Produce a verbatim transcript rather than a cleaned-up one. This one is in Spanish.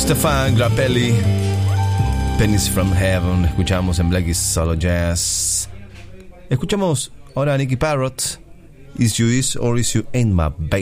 Stefan Grappelli, Pennies from Heaven. Escuchamos en Black is Solo Jazz. Escuchamos ahora a Nicky Parrott, Is You Is or Is You Ain't My Baby.